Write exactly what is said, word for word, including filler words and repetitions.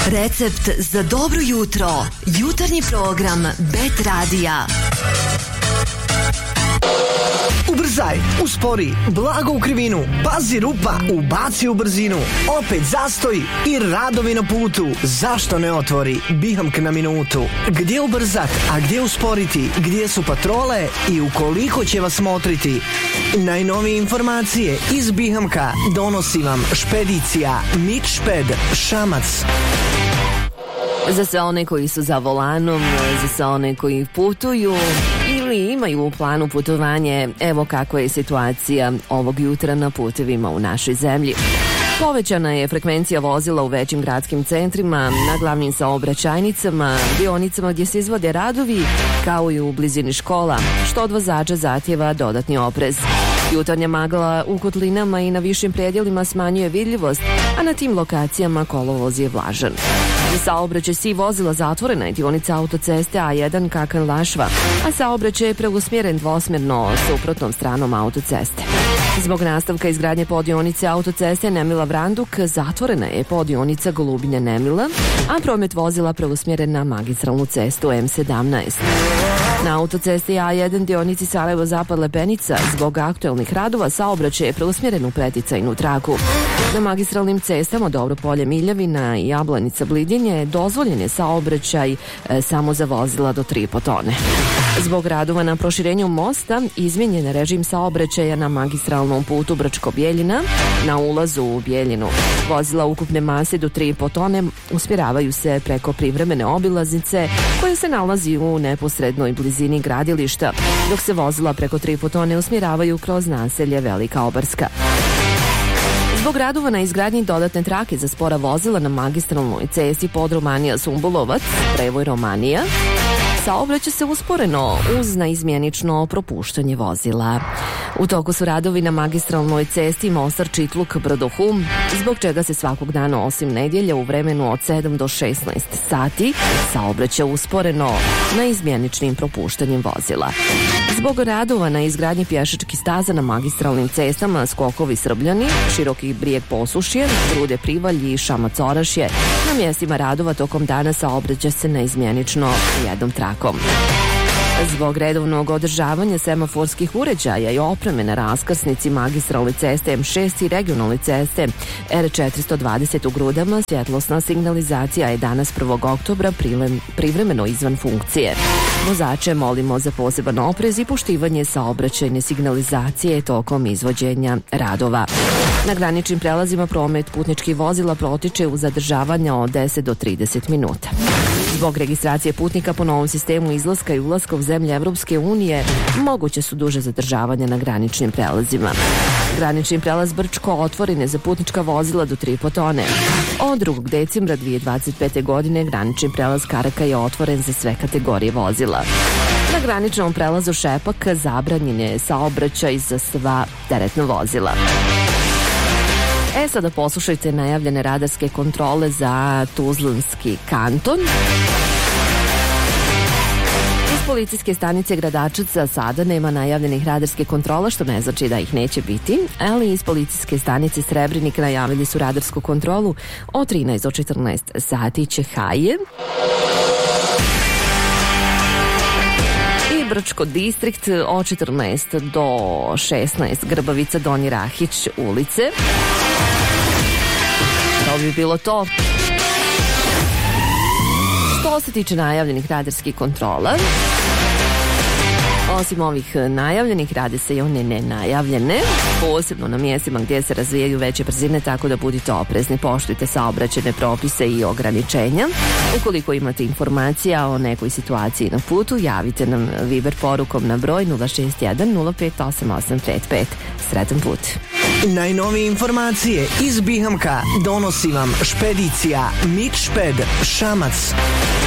Recept za dobro jutro. Jutarnji program Bet Radija. Ubrzaj, uspori, blago u krivinu, pazi rupa, ubaci u brzinu, opet zastoj i radovi na putu. Zašto ne otvori Bihamk na minutu? Gdje ubrzat, a gdje usporiti, gdje su patrole i u koliko će vas motriti? Najnovije informacije iz Bihamka donosi vam špedicija Mitšped Šamac. Za sve one koji su za volanom, za sve one koji putuju ili imaju u planu putovanje, evo kakva je situacija ovog jutra na putevima u našoj zemlji. Povećana je frekvencija vozila u većim gradskim centrima, na glavnim saobraćajnicama, dionicama gdje se izvode radovi, kao i u blizini škola, što od vozača zahtjeva dodatni oprez. Jutarnja magla u kotlinama i na višim predjelima smanjuje vidljivost, a na tim lokacijama kolovoz je vlažan. Za saobraćaj svih vozila zatvorena je dionica autoceste A jedan Kakan-Lašva, a saobraćaj je preusmjeren dvosmjerno suprotnom stranom autoceste. Zbog nastavka izgradnje poddionice autoceste Nemila-Vranduk zatvorena je poddionica Golubine-Nemila, a promet vozila preusmjeren na magistralnu cestu M sedamnaest. Na autocesti A jedan dionici Sarajevo-Zapad-Lepenica zbog aktuelnih radova saobraćaj je preusmjeren u preticajnu traku. Na magistralnim cestama Dobro-Polje-Miljavina i Jablanica-Blidjenje dozvoljen je saobraćaj e, samo za vozila do tri i po tone. Zbog radova na proširenju mosta izmijenjen je režim saobraćaja na magistralnom putu Brčko-Bjeljina na ulazu u Bjeljinu. Vozila ukupne mase do tri i po tone usmjeravaju se preko privremene obilaznice koja se nalazi u neposrednoj blizini gradilišta, dok se vozila preko tri i po tone usmjeravaju kroz naselje Velika Obarska. Zbog radova na izgradnji dodatne trake za spora vozila na magistralnoj cesti Podromanija-Sumbulovac, Prevoj-Romanija, saobraća se usporeno uz naizmjenično propuštanje vozila. U toku su radovi na magistralnoj cesti Mostar-Čitluk-Brdohum, zbog čega se svakog dana osim nedjelje u vremenu od sedam do šesnaest sati saobraća usporeno naizmjeničnim propuštanjem vozila. Zbog radova na izgradnji pješačkih staza na magistralnim cestama Skokovi Srbljani, Široki Brijeg Posušje, Grude Privalj i Šamac-Orašje, na mjestima radova tokom dana saobraća se naizmjenično jednom trakom. Zbog redovnog održavanja semaforskih uređaja i opreme na raskrsnici magistralne ceste M šest i regionalne ceste R četiristo dvadeset u Grudama, svjetlosna signalizacija je danas prvog oktobra privremeno izvan funkcije. Vozače molimo za poseban oprez i poštivanje saobraćajne signalizacije tokom izvođenja radova. Na graničnim prelazima promet putničkih vozila protiče u zadržavanja od deset do trideset minuta. Zbog registracije putnika po novom sistemu izlaska i ulaska u zemlje Evropske unije, moguće su duže zadržavanja na graničnim prelazima. Granični prelaz Brčko otvoren je za putnička vozila do tri i po tone. Od drugog decembra dvije hiljade dvadeset pete. godine granični prelaz Karaka je otvoren za sve kategorije vozila. Na graničnom prelazu Šepak zabranjen je saobraćaj za sva teretna vozila. E sada poslušajte najavljene radarske kontrole za Tuzlanski kanton. Iz policijske stanice Gradačac sada nema najavljenih radarskih kontrola, što ne znači da ih neće biti, ali iz policijske stanice Srebrenik najavili su radarsku kontrolu od trinaest do četrnaest sati Čehaje. Brčko distrikt od četrnaest do šesnaest Grbavica Donji Rahić ulice. To bi bilo to. Što se tiče najavljenih radarskih kontrola, osim ovih najavljenih, rade se i one nenajavljene, posebno na mjestima gdje se razvijaju veće brzine, tako da budite oprezni, poštujte saobraćajne propise i ograničenja. Ukoliko imate informacija o nekoj situaciji na putu, javite nam Viber porukom na broj nula šest jedan nula pet osam osam pet pet. Sretan put! Najnovije informacije iz Bihamka donosi vam špedicija Mitšped Šamac.